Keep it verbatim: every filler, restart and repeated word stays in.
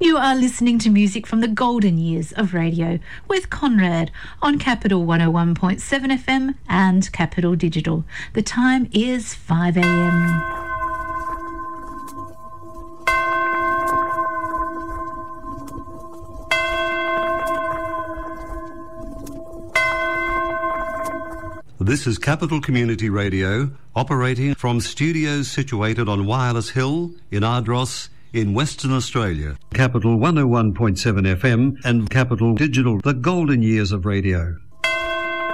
You are listening to music from the golden years of radio with Conrad on Capital one oh one point seven F M and Capital Digital. The time is five a m. This is Capital Community Radio, operating from studios situated on Wireless Hill in Ardross in Western Australia. Capital one oh one point seven F M and Capital Digital, the golden years of radio.